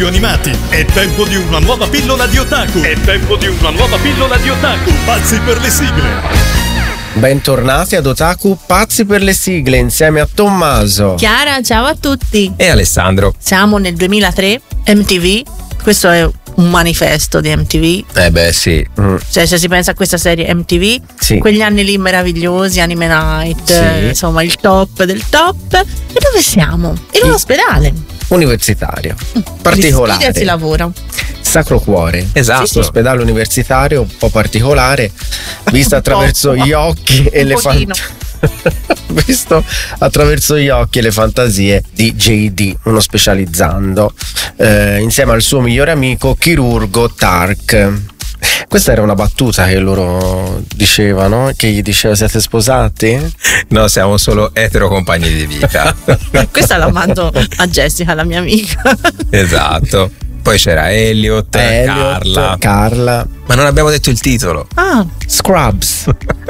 cartoni animati. È tempo di una nuova pillola di otaku. Pazzi per le sigle. Bentornati ad Otaku Pazzi per le sigle insieme a Tommaso, Chiara, ciao a tutti. E Alessandro. Siamo nel 2003, MTV. Questo è un manifesto di MTV. Sì. Cioè, se si pensa a questa serie MTV, Sì. quegli anni lì meravigliosi, Anime Night, Sì. insomma il top del top. E dove siamo? In un ospedale. universitario, Gli particolare, si lavora. Sacro Cuore. Esatto. Questo ospedale universitario un po' particolare, visto attraverso gli occhi e Un le pochino. visto attraverso gli occhi e le fantasie di JD, uno specializzando, insieme al suo migliore amico chirurgo Tark. Questa era una battuta che loro dicevano, che gli diceva: siete sposati? No, siamo solo etero compagni di vita. Questa la mando a Jessica, la mia amica. Esatto. Poi c'era Elliot, Carla. Carla. Ma non abbiamo detto il titolo. Ah, Scrubs.